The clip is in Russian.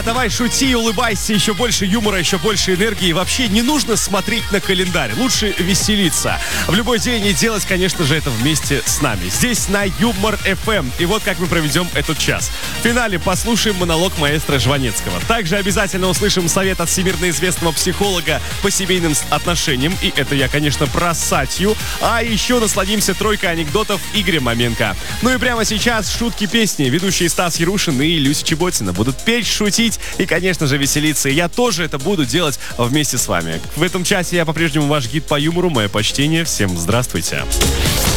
Да, давай шути, улыбайся, еще больше юмора, еще больше энергии. Вообще не нужно смотреть на календарь, лучше веселиться. В любой день и делать, конечно же, это вместе с нами. Здесь на Юмор FM. И вот как мы проведем этот час. В финале послушаем монолог маэстро Жванецкого. Также обязательно услышим совет от всемирно известного психолога по семейным отношениям. И это я, конечно, про Сатью. А еще насладимся тройкой анекдотов Игоря Маменко. Ну и прямо сейчас шутки-песни. Ведущие Стас Ярушин и Люся Чеботина будут петь, шутить и, конечно же, веселиться. И я тоже это буду делать вместе с вами. В этом часе я по-прежнему ваш гид по юмору. Мое почтение. Всем здравствуйте.